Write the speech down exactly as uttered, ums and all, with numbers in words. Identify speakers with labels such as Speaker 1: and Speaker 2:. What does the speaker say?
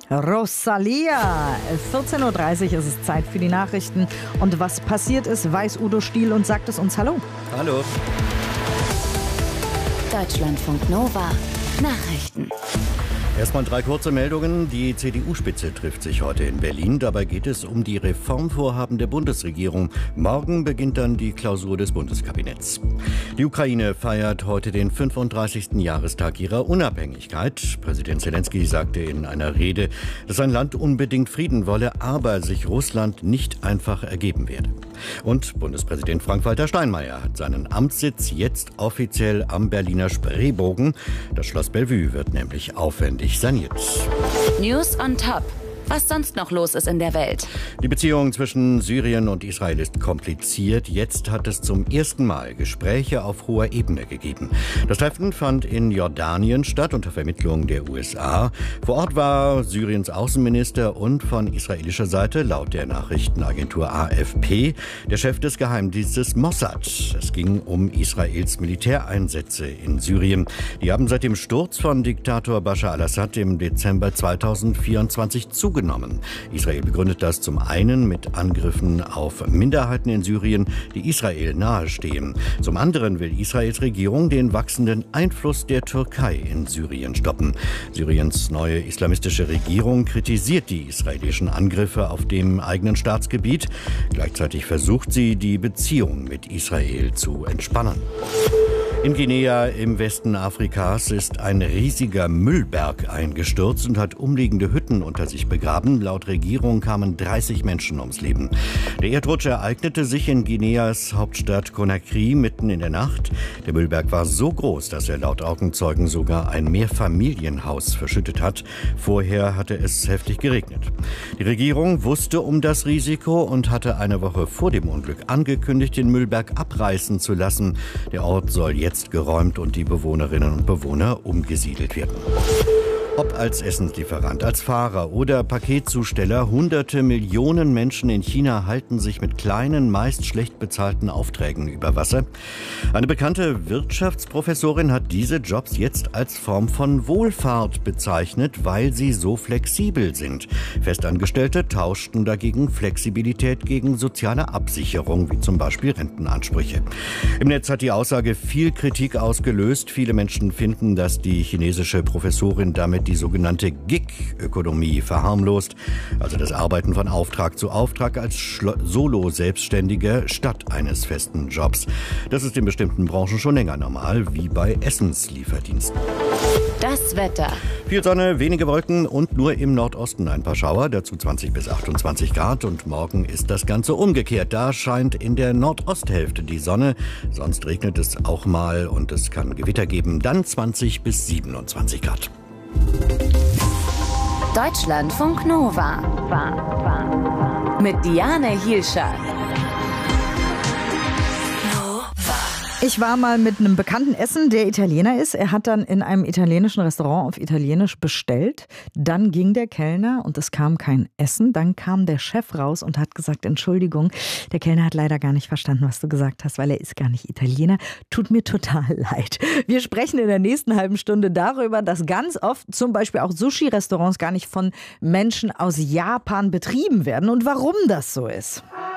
Speaker 1: Rosalia. vierzehn Uhr dreißig ist es Zeit für die Nachrichten. Und was passiert ist, weiß Udo Stiel und sagt es uns. Hallo.
Speaker 2: Hallo.
Speaker 3: Deutschlandfunk Nova. Nachrichten.
Speaker 2: Erstmal drei kurze Meldungen. Die C D U-Spitze trifft sich heute in Berlin. Dabei geht es um die Reformvorhaben der Bundesregierung. Morgen beginnt dann die Klausur des Bundeskabinetts. Die Ukraine feiert heute den fünfunddreißigsten Jahrestag ihrer Unabhängigkeit. Präsident Zelensky sagte in einer Rede, dass sein Land unbedingt Frieden wolle, aber sich Russland nicht einfach ergeben werde. Und Bundespräsident Frank-Walter Steinmeier hat seinen Amtssitz jetzt offiziell am Berliner Spreebogen. Das Schloss Bellevue wird nämlich aufwendig saniert.
Speaker 3: News on top. Was sonst noch los ist in der Welt.
Speaker 2: Die Beziehung zwischen Syrien und Israel ist kompliziert. Jetzt hat es zum ersten Mal Gespräche auf hoher Ebene gegeben. Das Treffen fand in Jordanien statt unter Vermittlung der U S A. Vor Ort war Syriens Außenminister und von israelischer Seite laut der Nachrichtenagentur A F P der Chef des Geheimdienstes Mossad. Es ging um Israels Militäreinsätze in Syrien. Die haben seit dem Sturz von Diktator Bashar al-Assad im Dezember zweitausendvierundzwanzig zugenommen. Israel begründet das zum einen mit Angriffen auf Minderheiten in Syrien, die Israel nahestehen. Zum anderen will Israels Regierung den wachsenden Einfluss der Türkei in Syrien stoppen. Syriens neue islamistische Regierung kritisiert die israelischen Angriffe auf dem eigenen Staatsgebiet. Gleichzeitig versucht sie, die Beziehung mit Israel zu entspannen. In Guinea im Westen Afrikas ist ein riesiger Müllberg eingestürzt und hat umliegende Hütten unter sich begraben. Laut Regierung kamen dreißig Menschen ums Leben. Der Erdrutsch ereignete sich in Guineas Hauptstadt Conakry mitten in der Nacht. Der Müllberg war so groß, dass er laut Augenzeugen sogar ein Mehrfamilienhaus verschüttet hat. Vorher hatte es heftig geregnet. Die Regierung wusste um das Risiko und hatte eine Woche vor dem Unglück angekündigt, den Müllberg abreißen zu lassen. Der Ort soll jetzt geräumt und die Bewohnerinnen und Bewohner umgesiedelt werden. Ob als Essenslieferant, als Fahrer oder Paketzusteller, hunderte Millionen Menschen in China halten sich mit kleinen, meist schlecht bezahlten Aufträgen über Wasser. Eine bekannte Wirtschaftsprofessorin hat diese Jobs jetzt als Form von Wohlfahrt bezeichnet, weil sie so flexibel sind. Festangestellte tauschten dagegen Flexibilität gegen soziale Absicherung, wie zum Beispiel Rentenansprüche. Im Netz hat die Aussage viel Kritik ausgelöst. Viele Menschen finden, dass die chinesische Professorin damit die sogenannte Gig-Ökonomie verharmlost, also das Arbeiten von Auftrag zu Auftrag als Solo-Selbstständiger statt eines festen Jobs. Das ist in bestimmten Branchen schon länger normal, wie bei Essenslieferdiensten.
Speaker 3: Das Wetter.
Speaker 2: Viel Sonne, wenige Wolken und nur im Nordosten ein paar Schauer, dazu zwanzig bis achtundzwanzig Grad. Und morgen ist das Ganze umgekehrt. Da scheint in der Nordosthälfte die Sonne, sonst regnet es auch mal und es kann Gewitter geben, dann zwanzig bis siebenundzwanzig Grad.
Speaker 3: Deutschlandfunk Nova. Mit Diane Hielscher.
Speaker 1: Ich war mal mit einem Bekannten essen, der Italiener ist. Er hat dann in einem italienischen Restaurant auf Italienisch bestellt. Dann ging der Kellner und es kam kein Essen. Dann kam der Chef raus und hat gesagt, Entschuldigung, der Kellner hat leider gar nicht verstanden, was du gesagt hast, weil er ist gar nicht Italiener. Tut mir total leid. Wir sprechen in der nächsten halben Stunde darüber, dass ganz oft zum Beispiel auch Sushi-Restaurants gar nicht von Menschen aus Japan betrieben werden und warum das so ist.